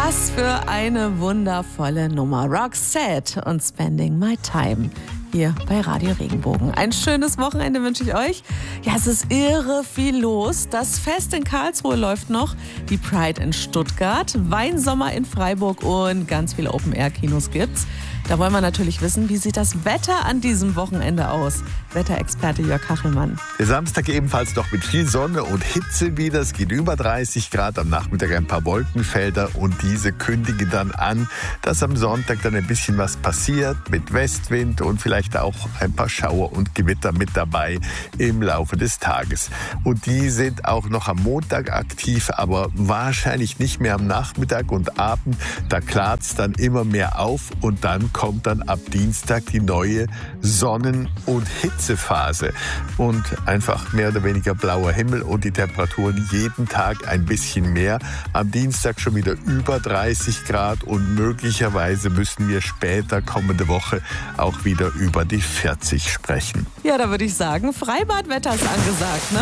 Was für eine wundervolle Nummer. Roxette und Spending My Time hier bei Radio Regenbogen. Ein schönes Wochenende wünsche ich euch. Ja, es ist irre viel los. Das Fest in Karlsruhe läuft noch, die Pride in Stuttgart, Weinsommer in Freiburg und ganz viele Open-Air-Kinos gibt's. Da wollen wir natürlich wissen, wie sieht das Wetter an diesem Wochenende aus? Wetterexperte Jörg Kachelmann. Der Samstag ebenfalls noch mit viel Sonne und Hitze wieder. Es geht über 30 Grad, am Nachmittag ein paar Wolkenfelder und diese kündigen dann an, dass am Sonntag dann ein bisschen was passiert mit Westwind und vielleicht auch ein paar Schauer und Gewitter mit dabei im Laufe des Tages. Und die sind auch noch am Montag aktiv, aber wahrscheinlich nicht mehr am Nachmittag und Abend. Da klart es dann immer mehr auf und dann kommt dann ab Dienstag die neue Sonnen- und Hitzephase und einfach mehr oder weniger blauer Himmel und die Temperaturen jeden Tag ein bisschen mehr. Am Dienstag schon wieder über 30 Grad und möglicherweise müssen wir später kommende Woche auch wieder über die 40 sprechen. Ja, da würde ich sagen, Freibadwetter ist angesagt, ne?